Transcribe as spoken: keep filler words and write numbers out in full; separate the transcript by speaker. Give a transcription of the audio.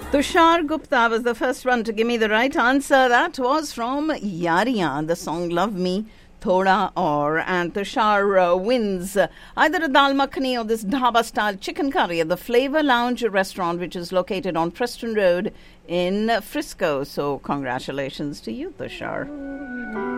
Speaker 1: Tushar Gupta was the first one to give me the right answer. That was from Yariyan, the song Love Me Thoda Aur. And Tushar uh, wins uh, either a dal makhani or this dhaba style chicken curry at the Flavor Lounge restaurant, which is located on Preston Road in Frisco. So congratulations to you, Tushar.